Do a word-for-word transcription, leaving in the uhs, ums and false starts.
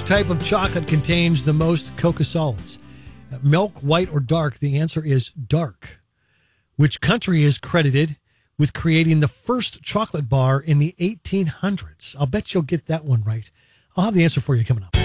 type of chocolate contains the most coca solids? Milk, white, or dark? The answer is dark. Which country is credited with creating the first chocolate bar in the eighteen hundreds? I'll bet you'll get that one right. I'll have the answer for you coming up.